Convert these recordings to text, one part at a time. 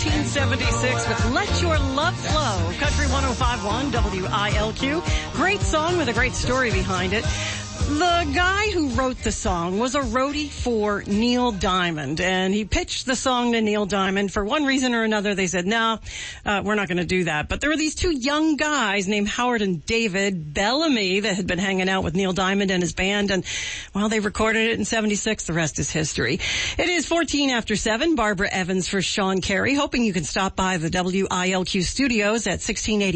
1976 with Let Your Love Flow. Country 105.1 WILQ. Great song with a great story behind it. The guy who wrote the song was a roadie for Neil Diamond, and he pitched the song to Neil Diamond. For one reason or another, they said, no, we're not going to do that. But there were these two young guys named Howard and David Bellamy that had been hanging out with Neil Diamond and his band, and, well, they recorded it in 76. The rest is history. It is 14 after 7. Barbara Evans for Sean Carey, hoping you can stop by the WILQ studios at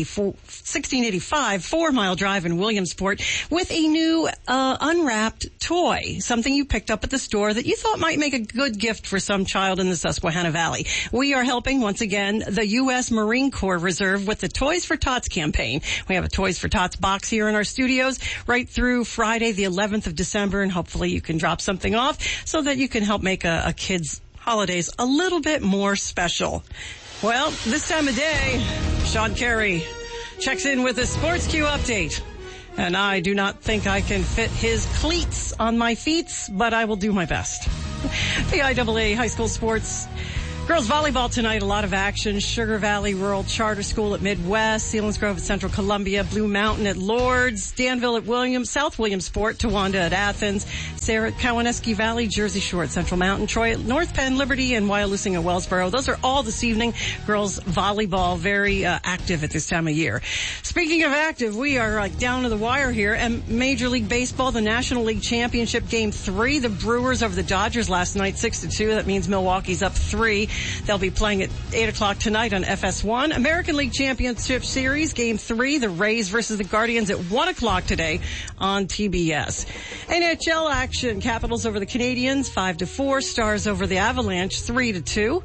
1685 4 Mile Drive in Williamsport with a new unwrapped toy, something you picked up at the store that you thought might make a good gift for some child in the Susquehanna Valley. We are helping, once again, the U.S. Marine Corps Reserve with the Toys for Tots campaign. We have a Toys for Tots box here in our studios right through Friday, the 11th of December, and hopefully you can drop something off so that you can help make a kid's holidays a little bit more special. Well, this time of day, Sean Carey checks in with a Sports Q update. And I do not think I can fit his cleats on my feet, but I will do my best. The IAA high school sports. Girls volleyball tonight, a lot of action. Sugar Valley Rural Charter School at Midwest, Selinsgrove at Central Columbia, Blue Mountain at Lourdes, Danville at Williams, South Williamsport, Towanda at Athens, Sarah at Cowanesque Valley, Jersey Shore at Central Mountain, Troy at North Penn, Liberty, and Wyalusing at Wellsboro. Those are all this evening. Girls volleyball, very active at this time of year. Speaking of active, we are down to the wire here. And Major League Baseball, the National League Championship Game 3, the Brewers over the Dodgers last night, 6-2. That means Milwaukee's up 3. They'll be playing at 8 o'clock tonight on FS1. American League Championship Series, Game 3, the Rays versus the Guardians at 1 o'clock today on TBS. NHL action, Capitals over the Canadians, 5-4. Stars over the Avalanche, 3-2.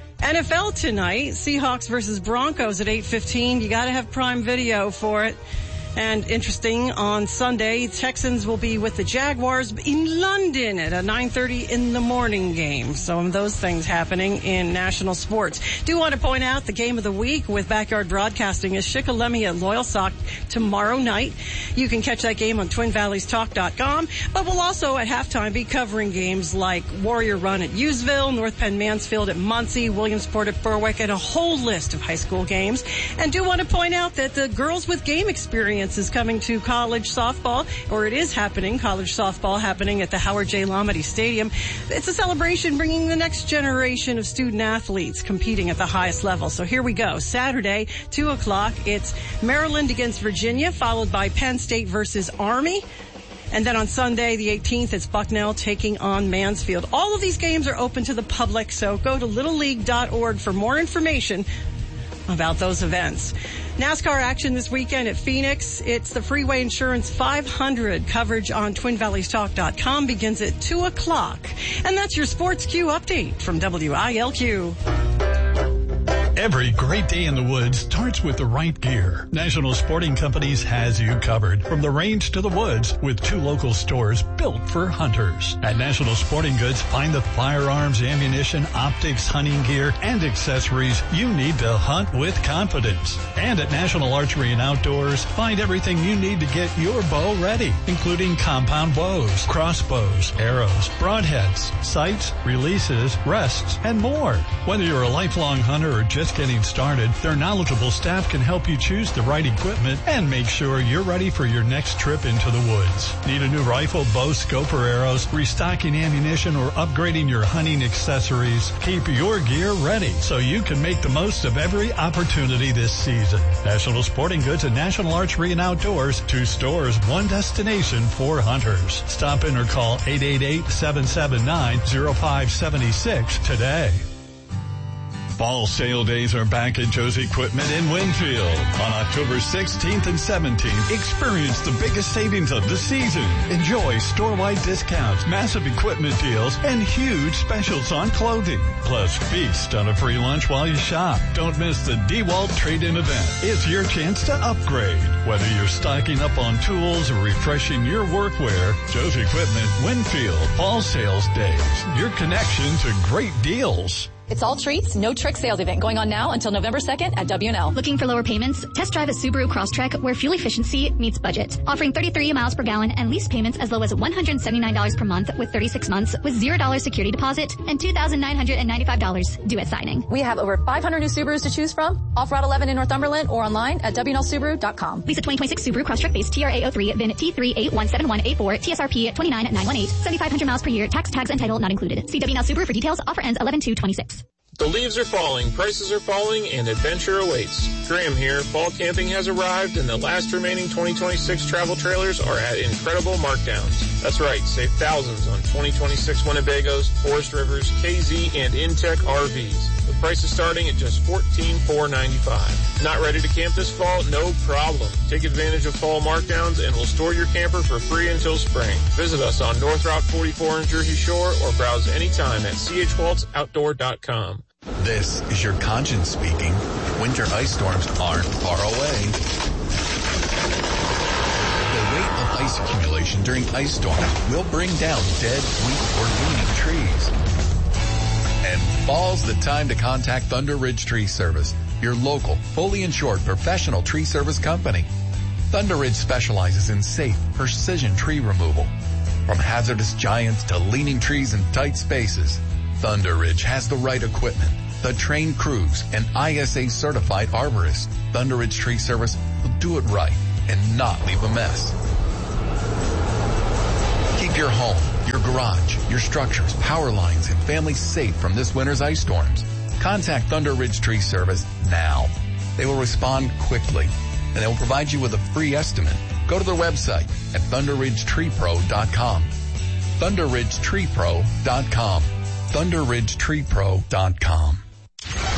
NFL tonight, Seahawks versus Broncos at 8:15. You got to have Prime Video for it. And interesting, on Sunday, Texans will be with the Jaguars in London at a 9:30 in the morning game. Some of those things happening in national sports. Do want to point out the game of the week with Backyard Broadcasting is Shikellamy at Loyalsock tomorrow night. You can catch that game on TwinValleysTalk.com. But we'll also at halftime be covering games like Warrior Run at Useville, North Penn Mansfield at Muncie, Williamsport at Berwick, and a whole list of high school games. And do want to point out that the Girls with Game Experience is coming to college softball, or it is happening, college softball happening at the Howard J. Lomedy Stadium. It's a celebration bringing the next generation of student athletes competing at the highest level. So here we go. Saturday, 2 o'clock, it's Maryland against Virginia, followed by Penn State versus Army. And then on Sunday, the 18th, it's Bucknell taking on Mansfield. All of these games are open to the public, so go to littleleague.org for more information about those events. NASCAR action this weekend at Phoenix. It's the Freeway Insurance 500. Coverage on TwinValleysTalk.com begins at 2 o'clock. And that's your Sports Q update from WILQ. Every great day in the woods starts with the right gear. National Sporting Companies has you covered, from the range to the woods, with 2 local stores built for hunters. At National Sporting Goods, find the firearms, ammunition, optics, hunting gear, and accessories you need to hunt with confidence. And at National Archery and Outdoors, find everything you need to get your bow ready, including compound bows, crossbows, arrows, broadheads, sights, releases, rests, and more. Whether you're a lifelong hunter or just getting started, their knowledgeable staff can help you choose the right equipment and make sure you're ready for your next trip into the woods. Need a new rifle, bow, scope, or arrows, restocking ammunition, or upgrading your hunting accessories? Keep your gear ready so you can make the most of every opportunity this season. National Sporting Goods and National Archery and Outdoors, 2 stores, 1 destination for hunters. Stop in or call 888-779-0576 today. Fall sale days are back at Joe's Equipment in Winfield. On October 16th and 17th, experience the biggest savings of the season. Enjoy store-wide discounts, massive equipment deals, and huge specials on clothing. Plus, feast on a free lunch while you shop. Don't miss the DeWalt Trade-In event. It's your chance to upgrade. Whether you're stocking up on tools or refreshing your workwear, Joe's Equipment Winfield Fall Sales Days. Your connection to great deals. It's all treats, no trick sales event going on now until November 2nd at W&L. Looking for lower payments? Test drive a Subaru Crosstrek where fuel efficiency meets budget. Offering 33 miles per gallon and lease payments as low as $179 per month with 36 months with $0 security deposit and $2,995 due at signing. We have over 500 new Subarus to choose from. Off Route 11 in Northumberland or online at WNLSubaru.com. Lease a 2026 Subaru Crosstrek base TRA03 VIN T3817184 TSRP at 29918 7,500 miles per year. Tags and title not included. See WNL Subaru for details. Offer ends 11/2/26. The leaves are falling, prices are falling, and adventure awaits. Graham here. Fall camping has arrived, and the last remaining 2026 travel trailers are at incredible markdowns. That's right, save thousands on 2026 Winnebagos, Forest Rivers, KZ, and Intech RVs. The price is starting at just $14,495. Not ready to camp this fall? No problem. Take advantage of fall markdowns, and we'll store your camper for free until spring. Visit us on North Route 44 in Jersey Shore, or browse anytime at chwaltzoutdoor.com. This is your conscience speaking. Winter ice storms aren't far away. The weight of ice accumulation during ice storms will bring down dead, weak, or leaning trees. And fall's the time to contact Thunder Ridge Tree Service, your local, fully insured professional tree service company. Thunder Ridge specializes in safe, precision tree removal. From hazardous giants to leaning trees in tight spaces, Thunder Ridge has the right equipment, the trained crews, and ISA-certified arborists. Thunder Ridge Tree Service will do it right and not leave a mess. Keep your home, your garage, your structures, power lines, and families safe from this winter's ice storms. Contact Thunder Ridge Tree Service now. They will respond quickly, and they will provide you with a free estimate. Go to their website at thunderridgetreepro.com. thunderridgetreepro.com. thunderridgetreepro.com.